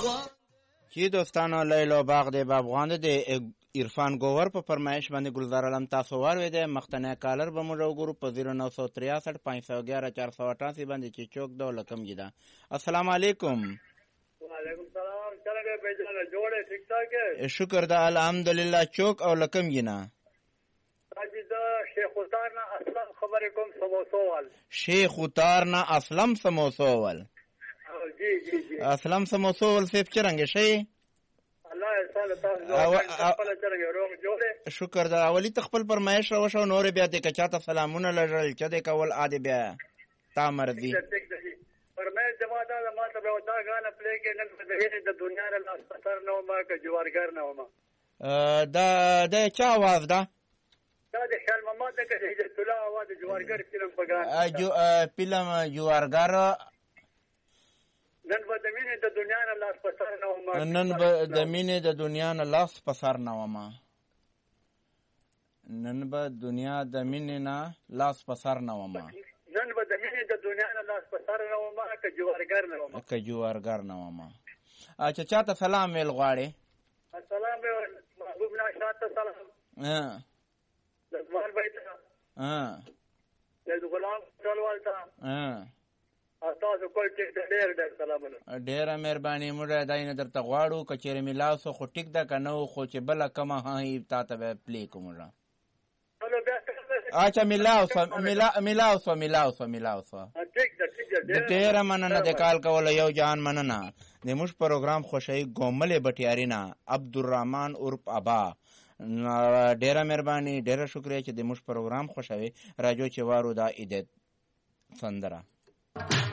چې دوستانو لیلو باغ د بابغان د عرفان ګوور په فرمایش باندې ګلزار علم تاسو واورید مختنه کالر به موږ وګورو په 0963 511 488 باندې چې چوک دوله کم جدا. السلام علیکم. وعلیکم السلام. څنګه به جوړه جوړه ٹھیک ٹھاک ہے؟ شکر ده الحمدلله. چوک او لکم جنا حاجی دا شیخ اتار نه اسلم خبر کوم سموسوال. شیخ اتار نه اسلم سموسوال. جی جی جی اسلم سموسوال سیف چرنګ شي. الله تعالی تاسو خپل چرګ روغ جوړه. شکر ده. اولی تخپل فرمایش راو شو نور بیا د کچاته سلامونه لړل چې د کول عادي بیا تا مرضی. فرمایش جماعت دا ما ته دا غانه پلی کې نن په د دنیا نه لاس پسر نه ما که جوارګر نه ما دا چا आवाज ده؟ دا د خیال محمد ده که هجرت الله आवाज جوارګر فلم پګان فلم جوارګر. نن به د مینې د دنیا نه لاس پسر نه ما نن به د مینې د دنیا نه لاس پسر نه ما نن به دنیا د مینې نه لاس پسر نه ما نن به د مینې د دنیا نه لاس پسر نه ما که جوارګر نه ما که جوارګر نه ما. اچھا چاته سلام ویل غواړې؟ السلام محبوب ناشاد ته سلام. زمان بھائی تا غلام ټولوال تا تاسو کول ټیک ډېر ډېر سلامونه. ډېره مهرباني. موږ داینه درته غواړو که چېرې ملاو سو خو ټیک ده که نه و خو چې بله کومه هایي تا ته به پلی کوو موږ. اچھا ملاو سو ډېره مننه د کال کوله. یو جهان مننه. د موږ پروګرام خوښوي ګوملې بټیاري نه عبدالرحمن عرف ابا. ډېره مهرباني ډېره شکریه چې د موږ پروګرام خوښوي. راجو چې وارو دا عیدت سندره